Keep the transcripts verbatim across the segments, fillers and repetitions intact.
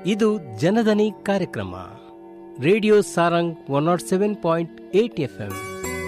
ಇದು ಜನಧನಿ ಕಾರ್ಯಕ್ರಮ. Radio Sarang one not seven point eight F M.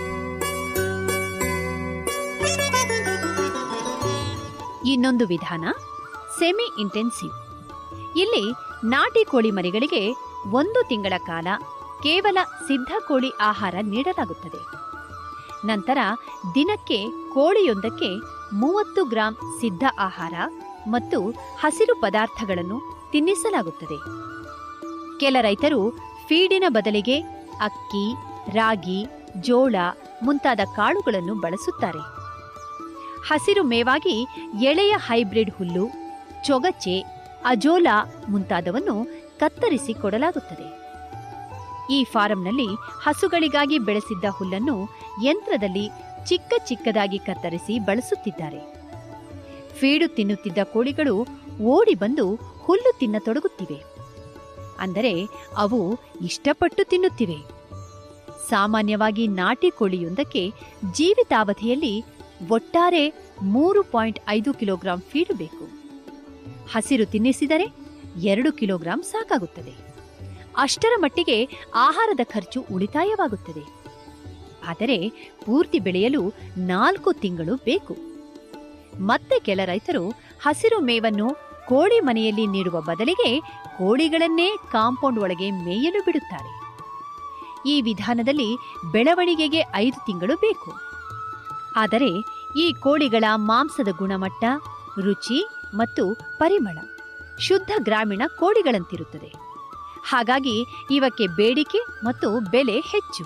ಇನ್ನೊಂದು ವಿಧಾನ ಸೆಮಿ ಇಂಟೆನ್ಸಿವ್. ಇಲ್ಲಿ ನಾಟಿ ಕೋಳಿ ಮರಿಗಳಿಗೆ ಒಂದು ತಿಂಗಳ ಕಾಲ ಕೇವಲ ಸಿದ್ಧ ಕೋಳಿ ಆಹಾರ ನೀಡಲಾಗುತ್ತದೆ. ನಂತರ ದಿನಕ್ಕೆ ಕೋಳಿಯೊಂದಕ್ಕೆ ಮೂವತ್ತು ಗ್ರಾಂ ಸಿದ್ಧ ಆಹಾರ ಮತ್ತು ಹಸಿರು ಪದಾರ್ಥಗಳನ್ನು ತಿನ್ನಿಸಲಾಗುತ್ತದೆ. ಕೆಲ ರೈತರು ಫೀಡಿನ ಬದಲಿಗೆ ಅಕ್ಕಿ, ರಾಗಿ, ಜೋಳ ಮುಂತಾದ ಕಾಳುಗಳನ್ನು ಬಳಸುತ್ತಾರೆ. ಹಸಿರು ಮೇವಾಗಿ ಎಳೆಯ ಹೈಬ್ರಿಡ್ ಹುಲ್ಲು, ಚೊಗಚೆ, ಅಜೋಲಾ ಮುಂತಾದವನ್ನು ಕತ್ತರಿಸಿ ಕೊಡಲಾಗುತ್ತದೆ. ಈ ಫಾರಂನಲ್ಲಿ ಹಸುಗಳಿಗಾಗಿ ಬೆಳೆಸಿದ್ದ ಹುಲ್ಲನ್ನು ಯಂತ್ರದಲ್ಲಿ ಚಿಕ್ಕ ಚಿಕ್ಕದಾಗಿ ಕತ್ತರಿಸಿ ಬಳಸುತ್ತಿದ್ದಾರೆ. ಫೀಡು ತಿನ್ನುತ್ತಿದ್ದ ಕೋಳಿಗಳು ಓಡಿ ಬಂದು ಹುಲ್ಲು ತಿನ್ನತೊಡಗುತ್ತಿವೆ. ಅಂದರೆ ಅವು ಇಷ್ಟಪಟ್ಟು ತಿನ್ನುತ್ತಿವೆ. ಸಾಮಾನ್ಯವಾಗಿ ನಾಟಿ ಕೋಳಿಯೊಂದಕ್ಕೆ ಜೀವಿತಾವಧಿಯಲ್ಲಿ ಒಟ್ಟಾರೆ ಮೂರು ಪಾಯಿಂಟ್ ಐದು ಕಿಲೋಗ್ರಾಂ ಫೀಡು ಬೇಕು. ಹಸಿರು ತಿನ್ನಿಸಿದರೆ ಎರಡು ಕಿಲೋಗ್ರಾಂ ಸಾಕಾಗುತ್ತದೆ. ಅಷ್ಟರ ಮಟ್ಟಿಗೆ ಆಹಾರದ ಖರ್ಚು ಉಳಿತಾಯವಾಗುತ್ತದೆ. ಆದರೆ ಪೂರ್ತಿ ಬೆಳೆಯಲು ನಾಲ್ಕು ತಿಂಗಳು ಬೇಕು. ಮತ್ತೆ ಕೆಲ ರೈತರು ಹಸಿರು ಮೇವನ್ನು ಕೋಳಿ ಮನೆಯಲ್ಲಿ ನೀಡುವ ಬದಲಿಗೆ ಕೋಳಿಗಳನ್ನೇ ಕಾಂಪೌಂಡ್ ಒಳಗೆ ಮೇಯಲು ಬಿಡುತ್ತಾರೆ. ಈ ವಿಧಾನದಲ್ಲಿ ಬೆಳವಣಿಗೆಗೆ ಐದು ತಿಂಗಳು ಬೇಕು. ಆದರೆ ಈ ಕೋಳಿಗಳ ಮಾಂಸದ ಗುಣಮಟ್ಟ, ರುಚಿ ಮತ್ತು ಪರಿಮಳ ಶುದ್ಧ ಗ್ರಾಮೀಣ ಕೋಳಿಗಳಂತಿರುತ್ತದೆ. ಹಾಗಾಗಿ ಇವಕ್ಕೆ ಬೇಡಿಕೆ ಮತ್ತು ಬೆಲೆ ಹೆಚ್ಚು.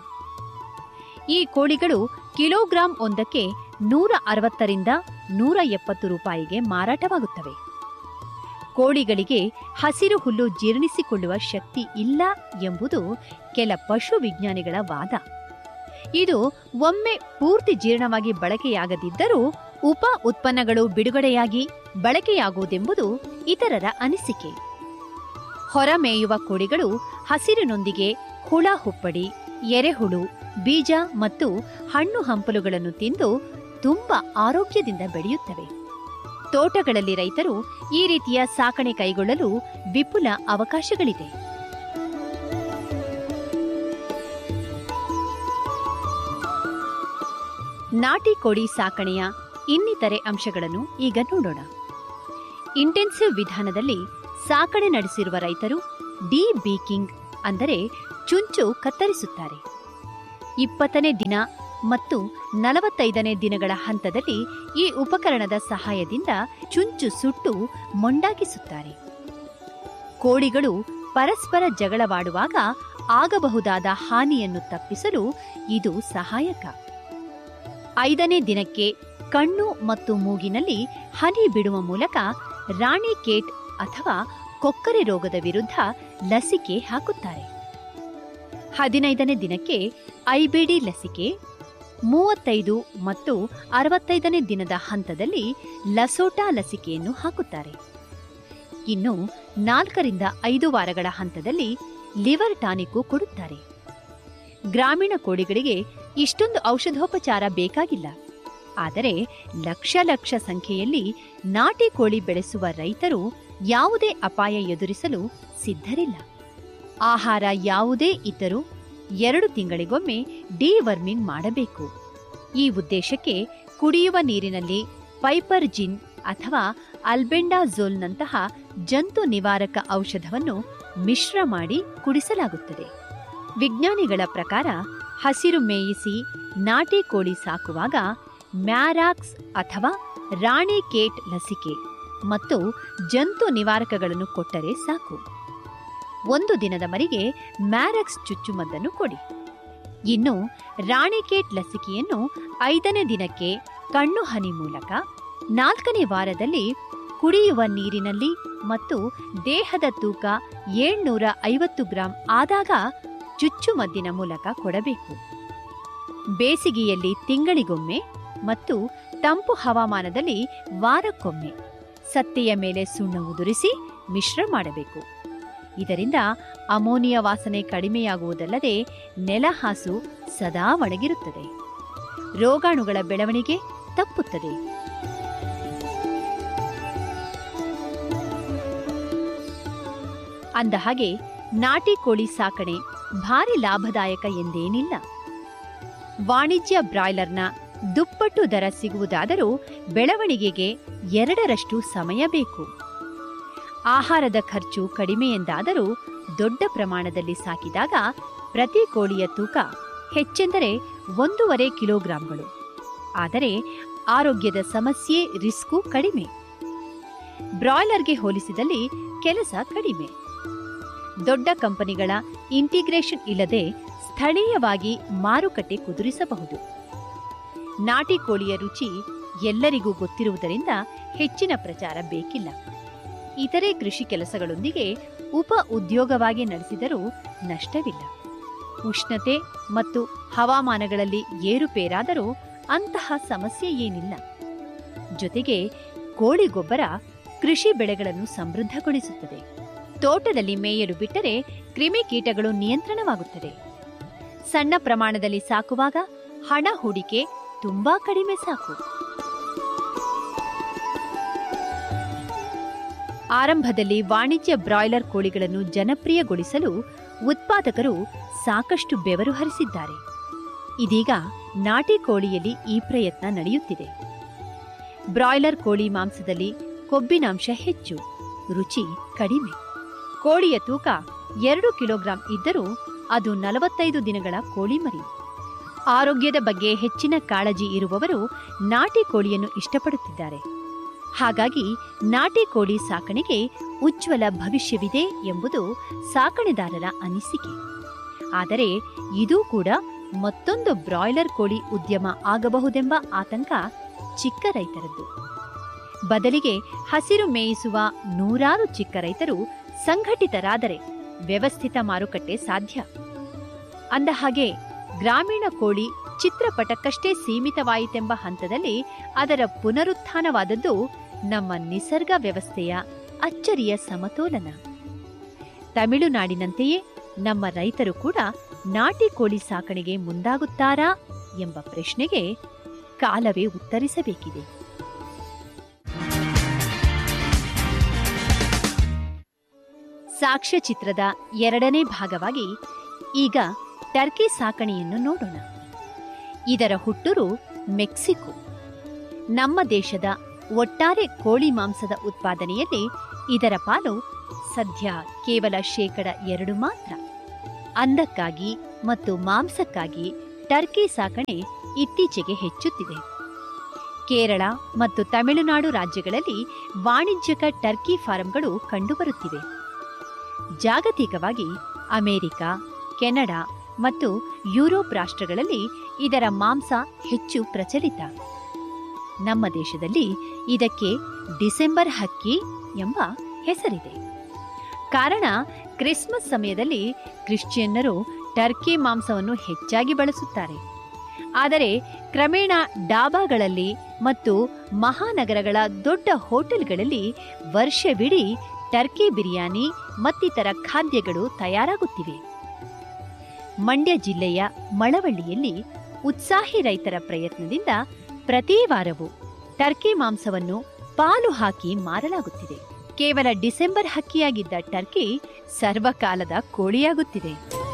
ಈ ಕೋಳಿಗಳು ಕಿಲೋಗ್ರಾಂ ಒಂದಕ್ಕೆ ನೂರ ಅರವತ್ತರಿಂದ ನೂರ ಎಪ್ಪತ್ತು ರೂಪಾಯಿಗೆ ಮಾರಾಟವಾಗುತ್ತವೆ. ಕೋಳಿಗಳಿಗೆ ಹಸಿರು ಹುಲ್ಲು ಜೀರ್ಣಿಸಿಕೊಳ್ಳುವ ಶಕ್ತಿ ಇಲ್ಲ ಎಂಬುದು ಕೆಲ ಪಶು ವಿಜ್ಞಾನಿಗಳ ವಾದ. ಇದು ಒಮ್ಮೆ ಪೂರ್ತಿ ಜೀರ್ಣವಾಗಿ ಬಳಕೆಯಾಗದಿದ್ದರೂ ಉಪ ಉತ್ಪನ್ನಗಳು ಬಿಡುಗಡೆಯಾಗಿ ಬಳಕೆಯಾಗುವುದೆಂಬುದು ಇತರರ ಅನಿಸಿಕೆ. ಹೊರಮೇಯುವ ಕೋಳಿಗಳು ಹಸಿರಿನೊಂದಿಗೆ ಹುಳ ಹುಪ್ಪಡಿ, ಎರೆಹುಳು, ಬೀಜ ಮತ್ತು ಹಣ್ಣು ಹಂಪಲುಗಳನ್ನು ತಿಂದು ತುಂಬಾ ಆರೋಗ್ಯದಿಂದ ಬೆಳೆಯುತ್ತವೆ. ತೋಟಗಳಲ್ಲಿ ರೈತರು ಈ ರೀತಿಯ ಸಾಕಣೆ ಕೈಗೊಳ್ಳಲು ವಿಪುಲ ಅವಕಾಶಗಳಿದೆ. ನಾಟಿ ಕೋಳಿ ಸಾಕಣೆಯ ಇನ್ನಿತರೆ ಅಂಶಗಳನ್ನು ಈಗ ನೋಡೋಣ. ಇಂಟೆನ್ಸಿವ್ ವಿಧಾನದಲ್ಲಿ ಸಾಕಣೆ ನಡೆಸಿರುವ ರೈತರು ಡಿ ಬೀಕಿಂಗ್ ಅಂದರೆ ಚುಂಚು ಕತ್ತರಿಸುತ್ತಾರೆ. ಇಪ್ಪತ್ತನೇ ದಿನ ಮತ್ತು ನಲವತ್ತೈದನೇ ದಿನಗಳ ಹಂತದಲ್ಲಿ ಈ ಉಪಕರಣದ ಸಹಾಯದಿಂದ ಚುಂಚು ಸುಟ್ಟು ಮೊಂಡಾಗಿಸುತ್ತಾರೆ. ಕೋಳಿಗಳು ಪರಸ್ಪರ ಜಗಳವಾಡುವಾಗ ಆಗಬಹುದಾದ ಹಾನಿಯನ್ನು ತಪ್ಪಿಸಲು ಇದು ಸಹಾಯಕ. ಐದನೇ ದಿನಕ್ಕೆ ಕಣ್ಣು ಮತ್ತು ಮೂಗಿನಲ್ಲಿ ಹನಿ ಬಿಡುವ ಮೂಲಕ ರಾಣಿಕೇಟ್ ಅಥವಾ ಕೊಕ್ಕರೆ ರೋಗದ ವಿರುದ್ಧ ಲಸಿಕೆ ಹಾಕುತ್ತಾರೆ. ಹದಿನೈದನೇ ದಿನಕ್ಕೆ ಐಬಿಡಿ ಲಸಿಕೆ, ಮೂವತ್ತೈದು ಮತ್ತು ಅರವತ್ತೈದನೇ ದಿನದ ಹಂತದಲ್ಲಿ ಲಸೋಟಾ ಲಸಿಕೆಯನ್ನು ಹಾಕುತ್ತಾರೆ. ಇನ್ನು ನಾಲ್ಕರಿಂದ ಐದು ವಾರಗಳ ಹಂತದಲ್ಲಿ ಲಿವರ್ ಟಾನಿಕ್ ಕೊಡುತ್ತಾರೆ. ಗ್ರಾಮೀಣ ಕೋಳಿಗಳಿಗೆ ಇಷ್ಟೊಂದು ಔಷಧೋಪಚಾರ ಬೇಕಾಗಿಲ್ಲ. ಆದರೆ ಲಕ್ಷ ಲಕ್ಷ ಸಂಖ್ಯೆಯಲ್ಲಿ ನಾಟಿ ಕೋಳಿ ಬೆಳೆಸುವ ರೈತರು ಯಾವುದೇ ಅಪಾಯ ಎದುರಿಸಲು ಸಿದ್ಧರಿಲ್ಲ. ಆಹಾರ ಯಾವುದೇ ಇದ್ದರೂ ಎರಡು ತಿಂಗಳಿಗೊಮ್ಮೆ ಡಿವರ್ಮಿಂಗ್ ಮಾಡಬೇಕು. ಈ ಉದ್ದೇಶಕ್ಕೆ ಕುಡಿಯುವ ನೀರಿನಲ್ಲಿ ಪೈಪರ್ ಜಿನ್ ಅಥವಾ ಅಲ್ಬೆಂಡಾಜೋಲ್ನಂತಹ ಜಂತು ನಿವಾರಕ ಔಷಧವನ್ನು ಮಿಶ್ರ ಮಾಡಿ ಕುಡಿಸಲಾಗುತ್ತದೆ. ವಿಜ್ಞಾನಿಗಳ ಪ್ರಕಾರ ಹಸಿರು ಮೇಯಿಸಿ ನಾಟಿ ಕೋಳಿ ಸಾಕುವಾಗ ಮ್ಯಾರಾಕ್ಸ್ ಅಥವಾ ರಾಣಿಕೇಟ್ ಲಸಿಕೆ ಮತ್ತು ಜಂತು ನಿವಾರಕಗಳನ್ನು ಕೊಟ್ಟರೆ ಸಾಕು. ಒಂದು ದಿನದ ಮರಿಗೆ ಮ್ಯಾರಾಕ್ಸ್ ಚುಚ್ಚುಮದ್ದನ್ನು ಕೊಡಿ. ಇನ್ನು ರಾಣಿಕೇಟ್ ಲಸಿಕೆಯನ್ನು ಐದನೇ ದಿನಕ್ಕೆ ಕಣ್ಣು ಹನಿ ಮೂಲಕ, ನಾಲ್ಕನೇ ವಾರದಲ್ಲಿ ಕುಡಿಯುವ ನೀರಿನಲ್ಲಿ ಮತ್ತು ದೇಹದ ತೂಕ ಏಳ್ನೂರ ಐವತ್ತು ಗ್ರಾಂ ಆದಾಗ ಚುಚ್ಚುಮದ್ದಿನ ಮೂಲಕ ಕೊಡಬೇಕು. ಬೇಸಿಗೆಯಲ್ಲಿ ತಿಂಗಳಿಗೊಮ್ಮೆ ಮತ್ತು ತಂಪು ಹವಾಮಾನದಲ್ಲಿ ವಾರಕ್ಕೊಮ್ಮೆ ಸತ್ತೆಯ ಮೇಲೆ ಸುಣ್ಣ ಉದುರಿಸಿ ಮಿಶ್ರ ಮಾಡಬೇಕು. ಇದರಿಂದ ಅಮೋನಿಯಾ ವಾಸನೆ ಕಡಿಮೆಯಾಗುವುದಲ್ಲದೆ ನೆಲಹಾಸು ಸದಾ ಒಣಗಿರುತ್ತದೆ. ರೋಗಾಣುಗಳ ಬೆಳವಣಿಗೆ ತಪ್ಪುತ್ತದೆ. ಅಂದಹಾಗೆ ನಾಟಿ ಕೋಳಿ ಸಾಕಣೆ ಭಾರಿ ಲಾಭದಾಯಕ ಎಂದೇನಿಲ್ಲ. ವಾಣಿಜ್ಯ ಬ್ರಾಯ್ಲರ್ನ ದುಪ್ಪಟ್ಟು ದರ ಸಿಗುವುದಾದರೂ ಬೆಳವಣಿಗೆಗೆ ಎರಡರಷ್ಟು ಸಮಯ ಬೇಕು. ಆಹಾರದ ಖರ್ಚು ಕಡಿಮೆ ಎಂದಾದರೂ ದೊಡ್ಡ ಪ್ರಮಾಣದಲ್ಲಿ ಸಾಕಿದಾಗ ಪ್ರತಿ ಕೋಳಿಯ ತೂಕ ಹೆಚ್ಚೆಂದರೆ ಒಂದೂವರೆ ಕಿಲೋಗ್ರಾಂಗಳು. ಆದರೆ ಆರೋಗ್ಯದ ಸಮಸ್ಯೆ ರಿಸ್ಕು ಕಡಿಮೆ. ಬ್ರಾಯ್ಲರ್ಗೆ ಹೋಲಿಸಿದಲ್ಲಿ ಕೆಲಸ ಕಡಿಮೆ. ದೊಡ್ಡ ಕಂಪನಿಗಳ ಇಂಟಿಗ್ರೇಷನ್ ಇಲ್ಲದೆ ಸ್ಥಳೀಯವಾಗಿ ಮಾರುಕಟ್ಟೆ ಕುದುರಿಸಬಹುದು. ನಾಟಿ ಕೋಳಿಯ ರುಚಿ ಎಲ್ಲರಿಗೂ ಗೊತ್ತಿರುವುದರಿಂದ ಹೆಚ್ಚಿನ ಪ್ರಚಾರ ಬೇಕಿಲ್ಲ. ಇತರೆ ಕೃಷಿ ಕೆಲಸಗಳೊಂದಿಗೆ ಉಪ ಉದ್ಯೋಗವಾಗಿ ನಡೆಸಿದರೂ ನಷ್ಟವಿಲ್ಲ. ಉಷ್ಣತೆ ಮತ್ತು ಹವಾಮಾನಗಳಲ್ಲಿ ಏರುಪೇರಾದರೂ ಅಂತಹ ಸಮಸ್ಯೆ ಏನಿಲ್ಲ. ಜೊತೆಗೆ ಕೋಳಿ ಗೊಬ್ಬರ ಕೃಷಿ ಬೆಳೆಗಳನ್ನು ಸಮೃದ್ಧಗೊಳಿಸುತ್ತದೆ. ತೋಟದಲ್ಲಿ ಮೇಯಲು ಬಿಟ್ಟರೆ ಕ್ರಿಮಿಕೀಟಗಳು ನಿಯಂತ್ರಣವಾಗುತ್ತದೆ. ಸಣ್ಣ ಪ್ರಮಾಣದಲ್ಲಿ ಸಾಕುವಾಗ ಹಣ ಹೂಡಿಕೆ ತುಂಬಾ ಕಡಿಮೆ ಸಾಕು. ಆರಂಭದಲ್ಲಿ ವಾಣಿಜ್ಯ ಬ್ರಾಯ್ಲರ್ ಕೋಳಿಗಳನ್ನು ಜನಪ್ರಿಯಗೊಳಿಸಲು ಉತ್ಪಾದಕರು ಸಾಕಷ್ಟು ಬೆವರು ಹರಿಸಿದ್ದಾರೆ. ಇದೀಗ ನಾಟಿ ಕೋಳಿಯಲ್ಲಿ ಈ ಪ್ರಯತ್ನ ನಡೆಯುತ್ತಿದೆ. ಬ್ರಾಯ್ಲರ್ ಕೋಳಿ ಮಾಂಸದಲ್ಲಿ ಕೊಬ್ಬಿನಾಂಶ ಹೆಚ್ಚು, ರುಚಿ ಕಡಿಮೆ. ಕೋಳಿಯ ತೂಕ ಎರಡು ಕಿಲೋಗ್ರಾಂ ಇದ್ದರೂ ಅದು ನಲವತ್ತೈದು ದಿನಗಳ ಕೋಳಿ ಮರಿ. ಆರೋಗ್ಯದ ಬಗ್ಗೆ ಹೆಚ್ಚಿನ ಕಾಳಜಿ ಇರುವವರು ನಾಟಿ ಕೋಳಿಯನ್ನು ಇಷ್ಟಪಡುತ್ತಿದ್ದಾರೆ. ಹಾಗಾಗಿ ನಾಟಿ ಕೋಳಿ ಸಾಕಣೆಗೆ ಉಜ್ವಲ ಭವಿಷ್ಯವಿದೆ ಎಂಬುದು ಸಾಕಣೆದಾರರ ಅನಿಸಿಕೆ. ಆದರೆ ಇದೂ ಕೂಡ ಮತ್ತೊಂದು ಬ್ರಾಯ್ಲರ್ ಕೋಳಿ ಉದ್ಯಮ ಆಗಬಹುದೆಂಬ ಆತಂಕ ಚಿಕ್ಕ ರೈತರದ್ದು. ಬದಲಿಗೆ ಹಸಿರು ಮೇಯಿಸುವ ನೂರಾರು ಚಿಕ್ಕ ರೈತರು ಸಂಘಟಿತರಾದರೆ ವ್ಯವಸ್ಥಿತ ಮಾರುಕಟ್ಟೆ ಸಾಧ್ಯ. ಅಂದಹಾಗೆ ಗ್ರಾಮೀಣ ಕೋಳಿ ಚಿತ್ರಪಟಕ್ಕಷ್ಟೇ ಸೀಮಿತವಾಯಿತೆಂಬ ಹಂತದಲ್ಲಿ ಅದರ ಪುನರುತ್ಥಾನವಾದದ್ದು ನಮ್ಮ ನಿಸರ್ಗ ವ್ಯವಸ್ಥೆಯ ಅಚ್ಚರಿಯ ಸಮತೋಲನ. ತಮಿಳುನಾಡಿನಂತೆಯೇ ನಮ್ಮ ರೈತರು ಕೂಡ ನಾಟಿ ಕೋಳಿ ಸಾಕಣೆಗೆ ಮುಂದಾಗುತ್ತಾರಾ ಎಂಬ ಪ್ರಶ್ನೆಗೆ ಕಾಲವೇ ಉತ್ತರಿಸಬೇಕಿದೆ. ಸಾಕ್ಷ್ಯಚಿತ್ರದ ಎರಡನೇ ಭಾಗವಾಗಿ ಈಗ ಟರ್ಕಿ ಸಾಕಣೆಯನ್ನು ನೋಡೋಣ. ಇದರ ಹುಟ್ಟೂರು ಮೆಕ್ಸಿಕೋ. ನಮ್ಮ ದೇಶದ ಒಟ್ಟಾರೆ ಕೋಳಿ ಮಾಂಸದ ಉತ್ಪಾದನೆಯಲ್ಲಿ ಇದರ ಪಾಲು ಸದ್ಯ ಕೇವಲ ಶೇಕಡ ಎರಡು ಮಾತ್ರ. ಅಂದಕ್ಕಾಗಿ ಮತ್ತು ಮಾಂಸಕ್ಕಾಗಿ ಟರ್ಕಿ ಸಾಕಣೆ ಇತ್ತೀಚೆಗೆ ಹೆಚ್ಚುತ್ತಿದೆ. ಕೇರಳ ಮತ್ತು ತಮಿಳುನಾಡು ರಾಜ್ಯಗಳಲ್ಲಿ ವಾಣಿಜ್ಯಿಕ ಟರ್ಕಿ ಫಾರಂಗಳು ಕಂಡುಬರುತ್ತಿವೆ. ಜಾಗತಿಕವಾಗಿ ಅಮೆರಿಕ, ಕೆನಡಾ ಮತ್ತು ಯುರೋಪ್ ರಾಷ್ಟ್ರಗಳಲ್ಲಿ ಇದರ ಮಾಂಸ ಹೆಚ್ಚು ಪ್ರಚಲಿತ. ನಮ್ಮ ದೇಶದಲ್ಲಿ ಇದಕ್ಕೆ ಡಿಸೆಂಬರ್ ಹಕ್ಕಿ ಎಂಬ ಹೆಸರಿದೆ. ಕಾರಣ, ಕ್ರಿಸ್ಮಸ್ ಸಮಯದಲ್ಲಿ ಕ್ರಿಶ್ಚಿಯನ್ನರು ಟರ್ಕಿ ಮಾಂಸವನ್ನು ಹೆಚ್ಚಾಗಿ ಬಳಸುತ್ತಾರೆ. ಆದರೆ ಕ್ರಮೇಣ ಡಾಬಾಗಳಲ್ಲಿ ಮತ್ತು ಮಹಾನಗರಗಳ ದೊಡ್ಡ ಹೋಟೆಲ್ಗಳಲ್ಲಿ ವರ್ಷವಿಡೀ ಟರ್ಕಿ ಬಿರಿಯಾನಿ ಮತ್ತಿತರ ಖಾದ್ಯಗಳು ತಯಾರಾಗುತ್ತಿವೆ. ಮಂಡ್ಯ ಜಿಲ್ಲೆಯ ಮಳವಳ್ಳಿಯಲ್ಲಿ ಉತ್ಸಾಹಿ ರೈತರ ಪ್ರಯತ್ನದಿಂದ ಪ್ರತಿ ವಾರವೂ ಟರ್ಕಿ ಮಾಂಸವನ್ನು ಪಾಲು ಹಾಕಿ ಮಾರಲಾಗುತ್ತಿದೆ. ಕೇವಲ ಡಿಸೆಂಬರ್ ಹಕ್ಕಿಯಾಗಿದ್ದ ಟರ್ಕಿ ಸರ್ವಕಾಲದ ಕೋಳಿಯಾಗುತ್ತಿದೆ.